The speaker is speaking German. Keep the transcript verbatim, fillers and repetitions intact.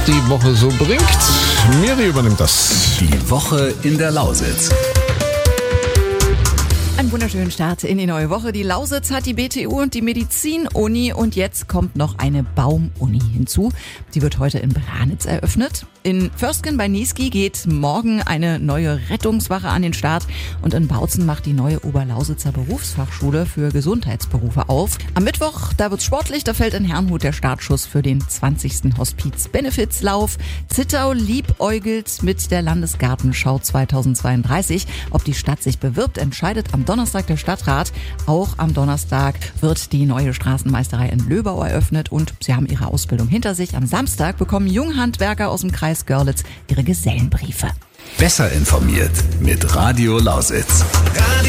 die Woche so bringt. Miri übernimmt das. Die Woche in der Lausitz. Einen wunderschönen Start in die neue Woche. Die Lausitz hat die B T U und die Medizin-Uni und jetzt kommt noch eine Baum-Uni hinzu. Die wird heute in Branitz eröffnet. In Vörsken bei Niesky geht morgen eine neue Rettungswache an den Start und in Bautzen macht die neue Oberlausitzer Berufsfachschule für Gesundheitsberufe auf. Am Mittwoch, da wird's sportlich, da fällt in Herrnhut der Startschuss für den zwanzigsten Hospiz-Benefits-Lauf. Zittau liebäugelt mit der Landesgartenschau zweitausendzweiunddreißig. Ob die Stadt sich bewirbt, entscheidet am Donnerstag der Stadtrat. Auch am Donnerstag wird die neue Straßenmeisterei in Löbau eröffnet und sie haben ihre Ausbildung hinter sich. Am Samstag bekommen Junghandwerker aus dem Kreis Görlitz ihre Gesellenbriefe. Besser informiert mit Radio Lausitz.